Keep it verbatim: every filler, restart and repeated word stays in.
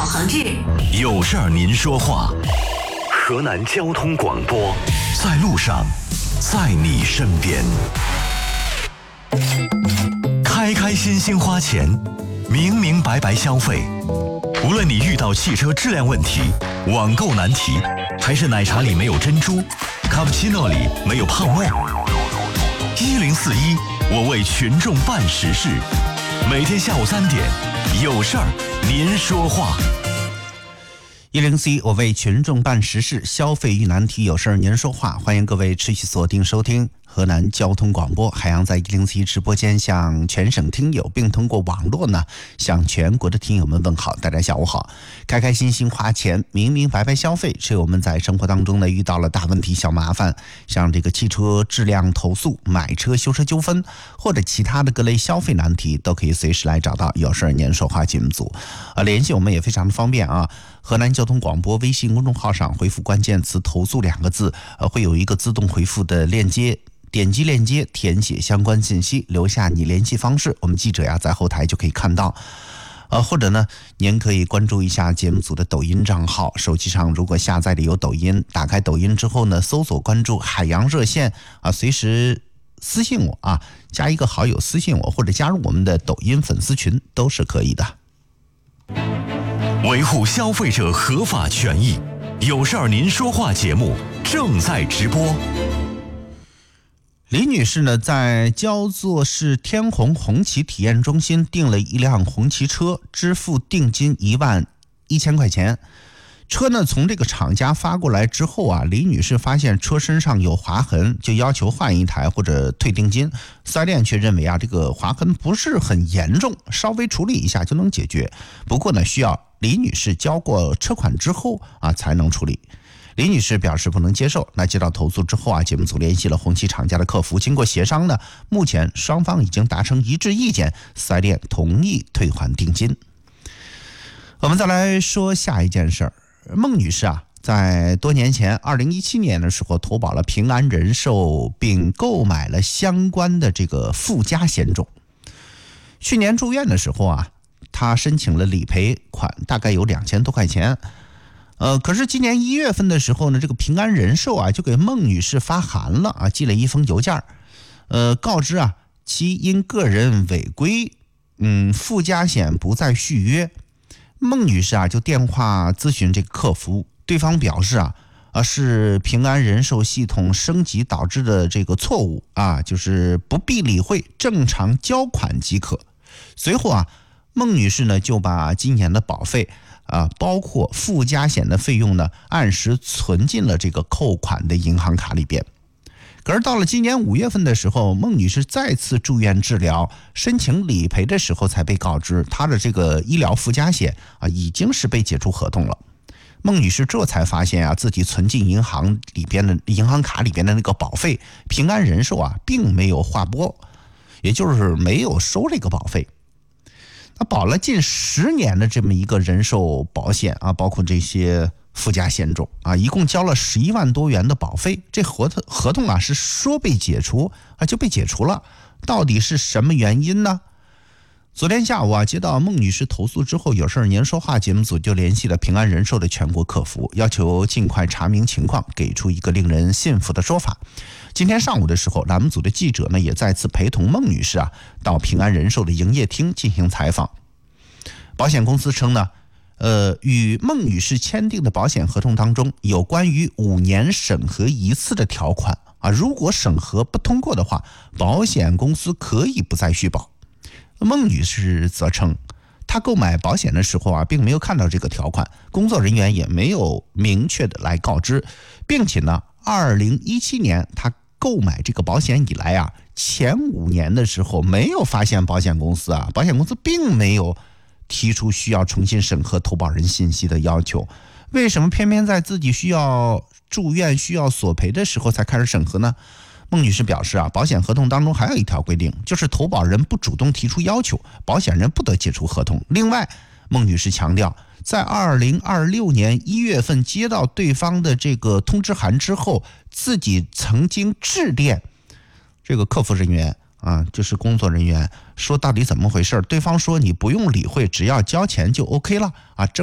导航志， 有事儿您说话。河南交通广播，在路上，在你身边。开开心心花钱，明明白白消费。无论你遇到汽车质量问题、网购难题，还是奶茶里没有珍珠，卡布奇诺里没有胖味，一零四一，我为群众办实事。每天下午三点，有事儿您说话。 一零四一，我为群众办实事，消费遇难题，有事儿您说话。欢迎各位持续锁定收听河南交通广播。海洋在一零四一直播间向全省听友，并通过网络呢向全国的听友们问好。大家下午好，开开心心花钱，明明白白消费，是我们在生活当中呢遇到了大问题、小麻烦，像这个汽车质量投诉、买车修车纠纷，或者其他的各类消费难题，都可以随时来找到有事儿您说话节目组啊，联系我们也非常的方便啊。河南交通广播微信公众号上回复关键词投诉两个字，呃，会有一个自动回复的链接，点击链接填写相关信息，留下你联系方式，我们记者呀在后台就可以看到。呃，或者呢您可以关注一下节目组的抖音账号，手机上如果下载的有抖音，打开抖音之后呢搜索关注海洋热线啊，随时私信我啊，加一个好友私信我，或者加入我们的抖音粉丝群都是可以的。 维护消费者合法权益，有事儿您说话节目正在直播。 李女士呢，在焦作市天虹红旗体验中心订了一辆红旗车，支付定金一万一千块钱。车呢从这个厂家发过来之后啊，李女士发现车身上有划痕，就要求换一台或者退定金。四 S 店却认为啊，这个划痕不是很严重，稍微处理一下就能解决。不过呢，需要李女士交过车款之后啊才能处理。李女士表示不能接受。那接到投诉之后啊，节目组联系了红旗厂家的客服，经过协商呢，目前双方已经达成一致意见，四 S 店同意退还定金。我们再来说下一件事儿。孟女士啊，在多年前二零一七年的时候投保了平安人寿，并购买了相关的这个附加险种。去年住院的时候啊，她申请了理赔款，大概有两千多块钱。呃，可是今年一月份的时候呢，这个平安人寿啊就给孟女士发函了啊，寄了一封邮件，呃，告知啊其因个人违规，嗯，附加险不再续约。孟女士啊就电话咨询这个客服，对方表示啊啊是平安人寿系统升级导致的这个错误啊，就是不必理会，正常交款即可。随后啊，孟女士呢就把今年的保费啊，包括附加险的费用呢，按时存进了这个扣款的银行卡里边。可是到了今年五月份的时候，孟女士再次住院治疗，申请理赔的时候才被告知，她的这个医疗附加险啊已经是被解除合同了。孟女士这才发现啊，自己存进银行里边的银行卡里边的那个保费，平安人寿啊并没有划拨，也就是没有收这个保费。他保了近十年的这么一个人寿保险啊，包括这些附加险种啊，一共交了十一万多元的保费。这合同合同啊是说被解除啊就被解除了，到底是什么原因呢？昨天下午啊，接到孟女士投诉之后，有事儿您说话节目组就联系了平安人寿的全国客服，要求尽快查明情况，给出一个令人信服的说法。今天上午的时候，栏目组的记者呢也再次陪同孟女士啊到平安人寿的营业厅进行采访。保险公司称呢，呃，与孟女士签订的保险合同当中有关于五年审核一次的条款啊，如果审核不通过的话，保险公司可以不再续保。孟女士则称，她购买保险的时候啊，并没有看到这个条款，工作人员也没有明确的来告知，并且呢，二零一七年她购买这个保险以来啊，前五年的时候没有发现保险公司啊，保险公司并没有提出需要重新审核投保人信息的要求，为什么偏偏在自己需要住院、需要索赔的时候才开始审核呢？孟女士表示啊，保险合同当中还有一条规定，就是投保人不主动提出要求，保险人不得解除合同。另外，孟女士强调，在二零二六年一月份接到对方的这个通知函之后，自己曾经致电这个客服人员啊，就是工作人员，说到底怎么回事，对方说你不用理会，只要交钱就 OK 了啊。